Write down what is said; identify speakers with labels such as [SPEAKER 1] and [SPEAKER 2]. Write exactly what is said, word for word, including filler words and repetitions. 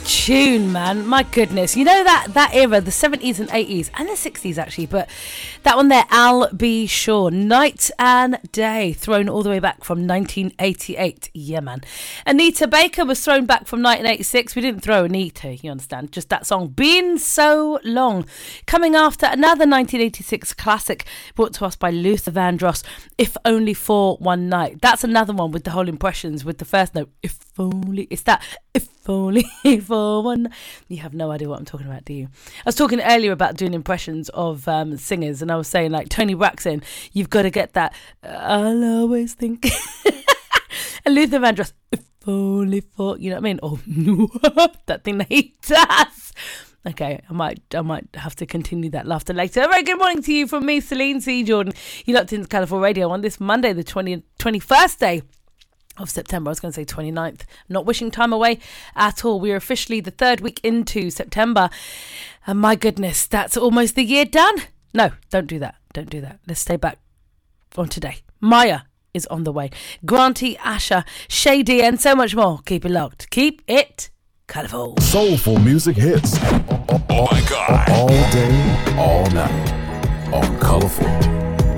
[SPEAKER 1] tune, man. My goodness. You know that that era, the seventies and eighties and the sixties actually, but that one there, Al B. Shaw, Night and Day, thrown all the way back from nineteen eighty-eight. Yeah, man. Anita Baker was thrown back from nineteen eighty-six. We didn't throw Anita, you understand? Just that song, Been So Long. Coming after another nineteen eighty-six classic brought to us by Luther Vandross, If Only For One Night. That's another one with the whole impressions with the first note. If only, it's that, if only for one. You have no idea what I'm talking about, do you? I was talking earlier about doing impressions of um, singers, and I was saying, like, Tony Braxton, you've got to get that, I'll always think. And Luther Vandross, if only for, you know what I mean? Oh, that thing that he does. Okay, I might I might have to continue that laughter later. A very good morning to you from me, Celine C. Jordan. You locked into Colourful Radio on this Monday, the twentieth, twenty-first day of September. I was going to say twenty-ninth. Not wishing time away at all. We're officially the third week into September. And my goodness, that's almost the year done. No, don't do that. Don't do that. Let's stay back on today. Maya is on the way. Granty, Asher, Shady, and so much more. Keep it locked. Keep it colourful.
[SPEAKER 2] Soulful music hits. Oh, oh my God. All day, all night. On Colourful